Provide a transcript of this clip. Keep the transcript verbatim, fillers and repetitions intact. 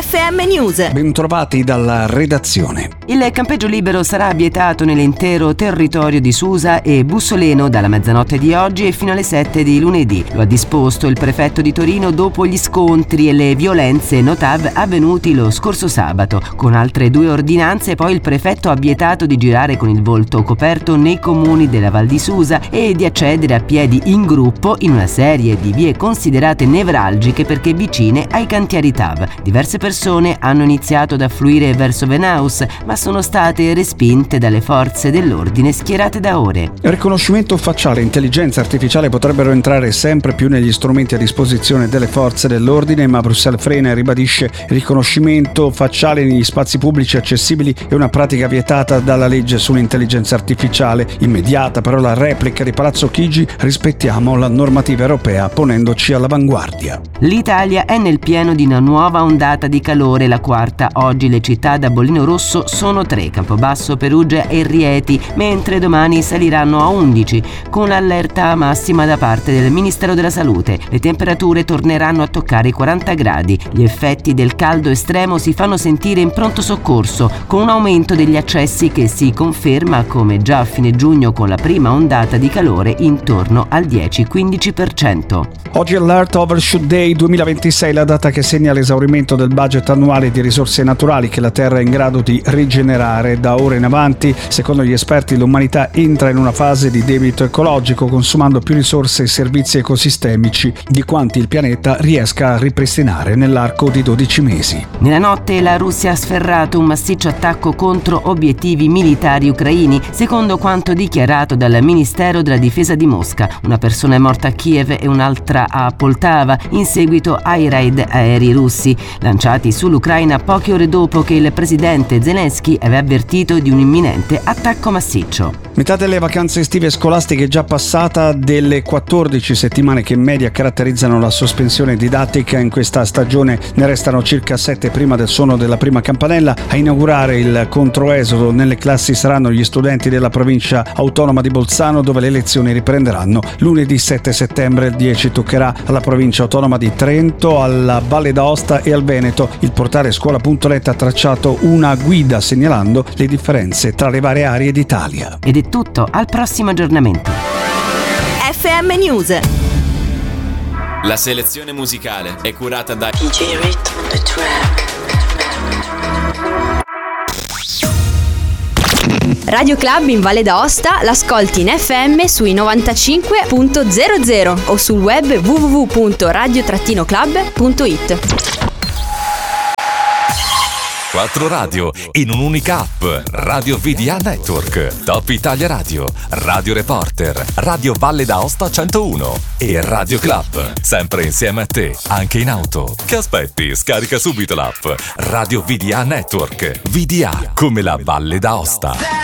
F M News. Bentrovati dalla redazione. Il campeggio libero sarà vietato nell'intero territorio di Susa e Bussoleno dalla mezzanotte di oggi e fino alle sette di lunedì. Lo ha disposto il prefetto di Torino dopo gli scontri e le violenze Notav avvenuti lo scorso sabato. Con altre due ordinanze poi il prefetto ha vietato di girare con il volto coperto nei comuni della Val di Susa e di accedere a piedi in gruppo in una serie di vie considerate nevralgiche perché vicine ai cantieri T A V. Diverse persone hanno iniziato ad affluire verso Venaus, ma sono state respinte dalle forze dell'ordine schierate da ore. Riconoscimento facciale e intelligenza artificiale potrebbero entrare sempre più negli strumenti a disposizione delle forze dell'ordine, ma Bruxelles frena e ribadisce il riconoscimento facciale negli spazi pubblici accessibili è una pratica vietata dalla legge sull'intelligenza artificiale. Immediata però la replica di Palazzo Chigi, rispettiamo la normativa europea ponendoci all'avanguardia. L'Italia è nel pieno di una nuova ondata di calore, la quarta. Oggi le città da bollino rosso sono tre, Campobasso, Perugia e Rieti, mentre domani saliranno a undici, con l'allerta massima da parte del Ministero della Salute. Le temperature torneranno a toccare i quaranta gradi. Gli effetti del caldo estremo si fanno sentire in pronto soccorso, con un aumento degli accessi che si conferma come già a fine giugno con la prima ondata di calore intorno al dieci quindici per cento. Oggi è l'Earth Overshoot Day duemilaventisei, la data che segna l'esaurimento del budget annuale di risorse naturali che la Terra è in grado di rigenerare. Da ora in avanti, secondo gli esperti, l'umanità entra in una fase di debito ecologico, consumando più risorse e servizi ecosistemici di quanti il pianeta riesca a ripristinare nell'arco di dodici mesi. Nella notte la Russia ha sferrato un massiccio attacco contro obiettivi militari ucraini, secondo quanto dichiarato dal Ministero della Difesa di Mosca. Una persona è morta a Kiev e un'altra a Poltava in seguito ai raid aerei russi lanciati sull'Ucraina poche ore dopo che il presidente Zelensky aveva avvertito di un imminente attacco massiccio. Metà delle vacanze estive scolastiche è già passata. Delle quattordici settimane che in media caratterizzano la sospensione didattica in questa stagione ne restano circa sette prima del suono della prima campanella. A inaugurare il controesodo nelle classi saranno gli studenti della provincia autonoma di Bolzano, dove le lezioni riprenderanno lunedì sette settembre. Il dieci toccherà alla provincia autonoma di Trento, alla Valle d'Aosta e al Veneto. Il portale scuola punto net ha tracciato una guida segnalando le differenze tra le varie aree d'Italia. Ed è tutto, al prossimo aggiornamento. F M News. La selezione musicale è curata da D J Rhythm on the track. Radio Club in Valle d'Aosta l'ascolti in F M sui novantacinque punto zero zero o sul web w w w punto radio club punto i t. Quattro radio in un'unica app. Radio V D A Network, Top Italia Radio, Radio Reporter, Radio Valle d'Aosta centouno e Radio Club. Sempre insieme a te, anche in auto. Che aspetti? Scarica subito l'app. Radio V D A Network. V D A come la Valle d'Aosta.